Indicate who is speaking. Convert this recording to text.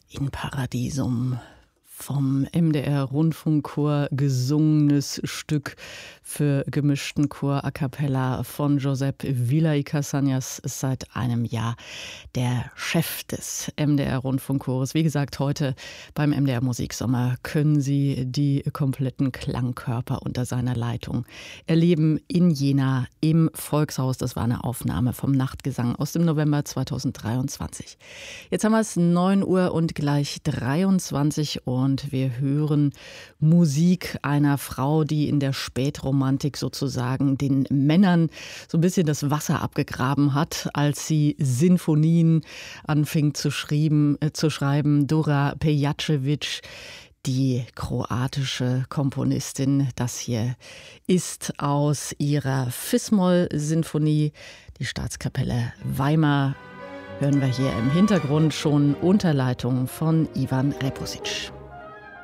Speaker 1: In Paradisum, vom MDR-Rundfunkchor gesungenes Stück für gemischten Chor a cappella von Josep Vila-y-Casañas, ist seit einem Jahr der Chef des MDR-Rundfunkchores. Wie gesagt, heute beim MDR Musiksommer können Sie die kompletten Klangkörper unter seiner Leitung erleben in Jena im Volkshaus. Das war eine Aufnahme vom Nachtgesang aus dem November 2023. Jetzt haben wir es 9 Uhr und gleich 23 und wir hören Musik einer Frau, die in der Spätromantik sozusagen den Männern so ein bisschen das Wasser abgegraben hat, als sie Sinfonien anfing zu schreiben. Dora Pejacevic, die kroatische Komponistin. Das hier ist aus ihrer Fis-Moll-Sinfonie, die Staatskapelle Weimar. Hören wir hier im Hintergrund schon unter Leitung von Ivan Repusic.